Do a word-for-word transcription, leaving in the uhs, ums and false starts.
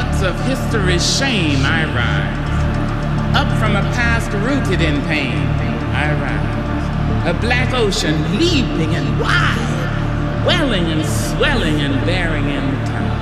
ruts of history's shame I rise. Up from a past rooted in pain I rise. A black ocean leaping and wide, welling and swelling and bearing in time.